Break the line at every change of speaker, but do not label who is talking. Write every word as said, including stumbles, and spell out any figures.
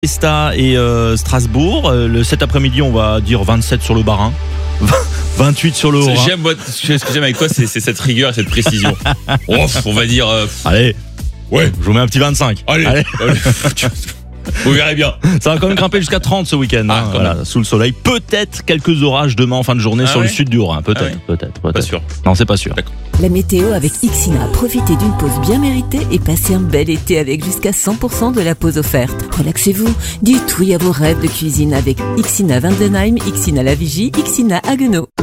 Esta et euh, Strasbourg. Euh, le, cet après-midi, on va dire vingt-sept sur le Bas-Rhin, vingt-huit sur le Haut-Rhin.
J'aime, moi, ce que j'aime avec toi, c'est, c'est cette rigueur et cette précision. Ouf, on va dire. Euh,
Allez,
ouais,
je vous mets un petit vingt-cinq.
allez, allez. Vous verrez bien.
Ça va quand même grimper jusqu'à trente ce week-end.
Ah,
hein,
quand
voilà, sous le soleil. Peut-être quelques orages demain en fin de journée
Ah
sur
ouais
le sud du Haut-Rhin. Peut-être,
Ah ouais
peut-être, peut-être.
Pas sûr.
Non, c'est pas sûr.
D'accord.
La météo avec Ixina. Profitez d'une pause bien méritée et passez un bel été avec jusqu'à cent pour cent de la pause offerte. Relaxez-vous. Dites oui à vos rêves de cuisine avec Ixina Vandenheim, Ixina La Vigie, Ixina Haguenau.